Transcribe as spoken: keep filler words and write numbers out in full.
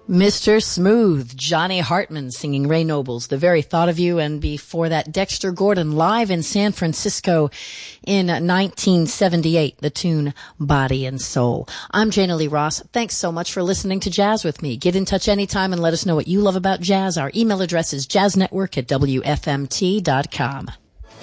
Mister Smooth, Johnny Hartman singing Ray Noble's The Very Thought of You, and before that, Dexter Gordon live in San Francisco in nineteen seventy-eight, the tune Body and Soul. I'm Jana Lee Ross. Thanks so much for listening to Jazz with me. Get in touch anytime and let us know what you love about jazz. Our email address is jazznetwork at W F M T dot com.